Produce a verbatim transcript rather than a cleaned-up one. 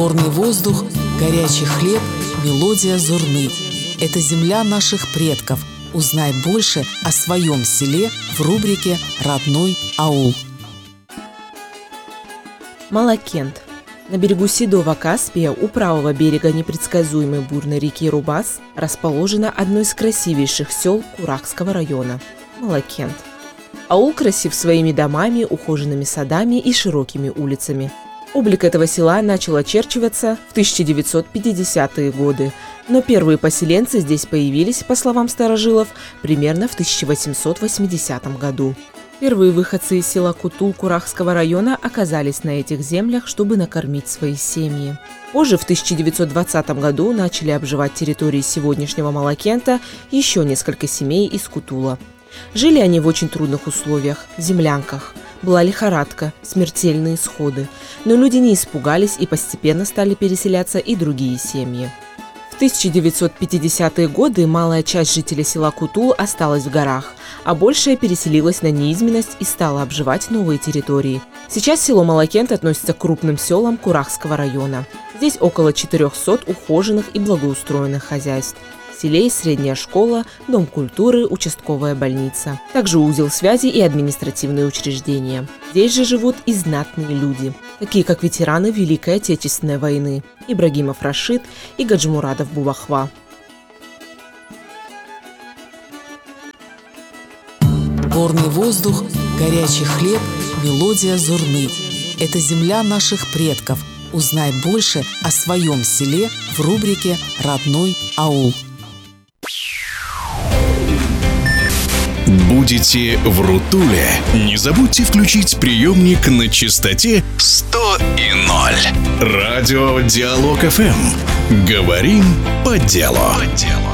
Горный воздух, горячий хлеб, мелодия зурны. Это земля наших предков. Узнай больше о своем селе в рубрике «Родной аул». Малакент. На берегу Седого Каспия, у правого берега непредсказуемой бурной реки Рубас, расположено одно из красивейших сел Курахского района – Малакент. Аул красив своими домами, ухоженными садами и широкими улицами. Облик этого села начал очерчиваться в тысяча девятьсот пятидесятые годы, но первые поселенцы здесь появились, по словам старожилов, примерно в тысяча восемьсот восьмидесятом году. Первые выходцы из села Кутул Курахского района оказались на этих землях, чтобы накормить свои семьи. Позже, в тысяча девятьсот двадцатом году, начали обживать территории сегодняшнего Малакента еще несколько семей из Кутула. Жили они в очень трудных условиях, в землянках. Была лихорадка, смертельные исходы. Но люди не испугались и постепенно стали переселяться и другие семьи. В тысяча девятьсот пятидесятые годы малая часть жителей села Кутул осталась в горах, а большая переселилась на низменность и стала обживать новые территории. Сейчас село Малакент относится к крупным селам Курахского района. Здесь около четырехсот ухоженных и благоустроенных хозяйств. В селе есть средняя школа, дом культуры, участковая больница. Также узел связи и административные учреждения. Здесь же живут и знатные люди, такие как ветераны Великой Отечественной войны Ибрагимов Рашид и Гаджимурадов Бубахва. Горный воздух, горячий хлеб, мелодия зурны. Это земля наших предков. Узнай больше о своем селе в рубрике «Родной аул». Будете в Рутуле? Не забудьте включить приемник на частоте сто и ноль. Радио Диалог эф эм. Говорим по делу. По делу.